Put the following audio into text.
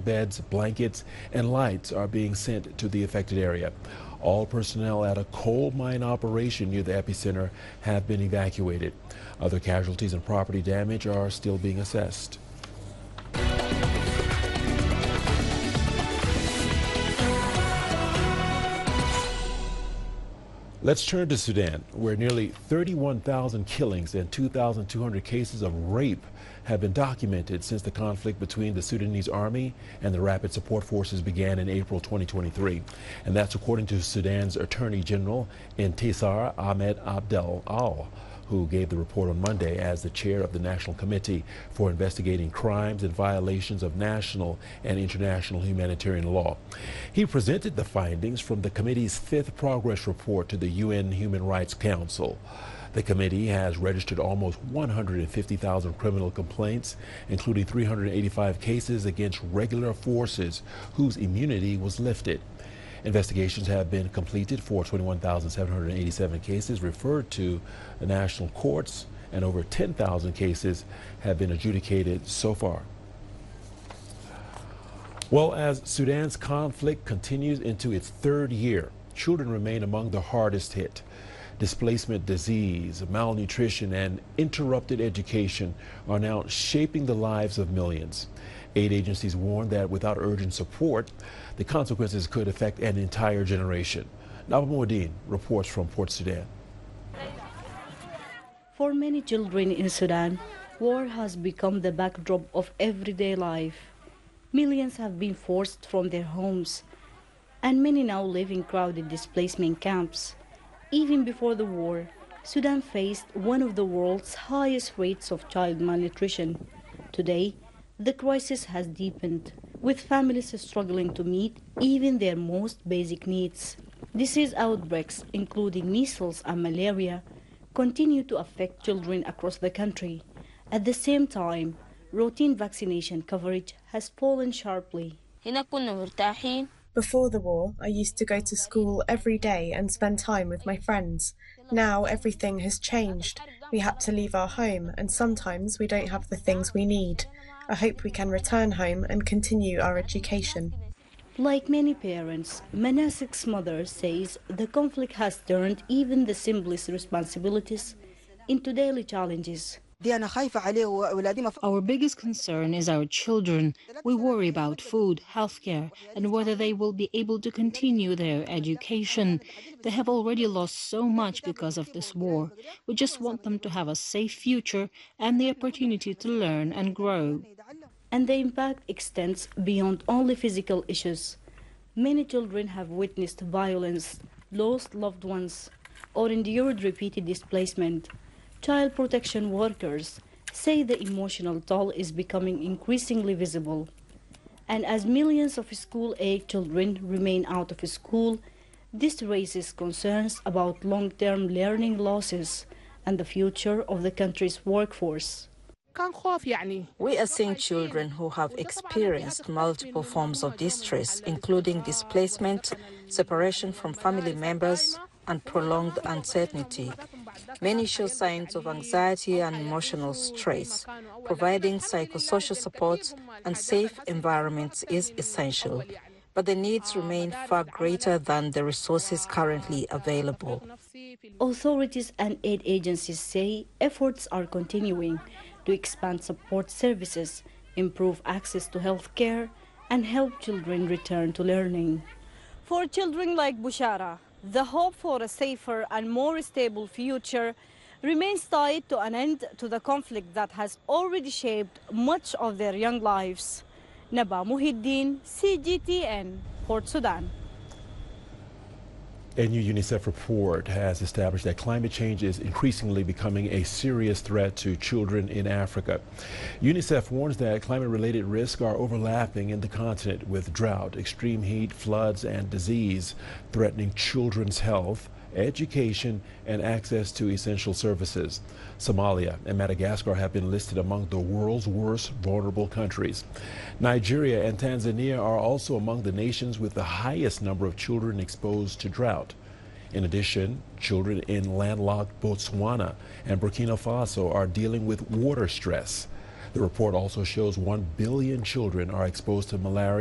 beds, blankets, and lights are being sent to the affected area. All personnel at a coal mine operation near the epicenter have been evacuated. Other casualties and property damage are still being assessed. Let's turn to Sudan, where nearly 31,000 killings and 2,200 cases of rape have been documented since the conflict between the Sudanese army and the Rapid Support Forces began in April 2023. And that's according to Sudan's Attorney General Intisar Ahmed Abdel Al, who gave the report on Monday as the chair of the National Committee for Investigating Crimes and Violations of National and International Humanitarian Law. He presented the findings from the committee's fifth progress report to the UN Human Rights Council. The committee has registered almost 150,000 criminal complaints, including 385 cases against regular forces whose immunity was lifted. Investigations have been completed for 21,787 cases referred to the national courts, and over 10,000 cases have been adjudicated so far. Well, as Sudan's conflict continues into its third year, children remain among the hardest hit. Displacement, disease, malnutrition, and interrupted education are now shaping the lives of millions. Aid agencies warn that without urgent support, the consequences could affect an entire generation. Naba Moudine reports from Port Sudan. For many children in Sudan, war has become the backdrop of everyday life. Millions have been forced from their homes, and many now live in crowded displacement camps. Even before the war, Sudan faced one of the world's highest rates of child malnutrition. Today, the crisis has deepened, with families struggling to meet even their most basic needs. Disease outbreaks, including measles and malaria, continue to affect children across the country. At the same time, routine vaccination coverage has fallen sharply. Before the war, I used to go to school every day and spend time with my friends. Now everything has changed. We had to leave our home, and sometimes we don't have the things we need. I hope we can return home and continue our education. Like many parents, Manasik's mother says the conflict has turned even the simplest responsibilities into daily challenges. Our biggest concern is our children. We worry about food, healthcare, and whether they will be able to continue their education. They have already lost so much because of this war. We just want them to have a safe future and the opportunity to learn and grow. And the impact extends beyond only physical issues. Many children have witnessed violence, lost loved ones, or endured repeated displacement. Child protection workers say the emotional toll is becoming increasingly visible. And as millions of school-age children remain out of school, this raises concerns about long-term learning losses and the future of the country's workforce. We are seeing children who have experienced multiple forms of distress, including displacement, separation from family members, and prolonged uncertainty. Many show signs of anxiety and emotional stress. Providing psychosocial support and safe environments is essential, but the needs remain far greater than the resources currently available. Authorities and aid agencies say efforts are continuing to expand support services, improve access to health care, and help children return to learning. For children like Bushara, the hope for a safer and more stable future remains tied to an end to the conflict that has already shaped much of their young lives. Naba Moudine, CGTN, Port Sudan. A new UNICEF report has established that climate change is increasingly becoming a serious threat to children in Africa. UNICEF warns that climate-related risks are overlapping in the continent, with drought, extreme heat, floods, and disease threatening children's health, education, and access to essential services. Somalia and Madagascar have been listed among the world's worst vulnerable countries. Nigeria and Tanzania are also among the nations with the highest number of children exposed to drought. In addition, children in landlocked Botswana and Burkina Faso are dealing with water stress. The report also shows 1 billion children are exposed to malaria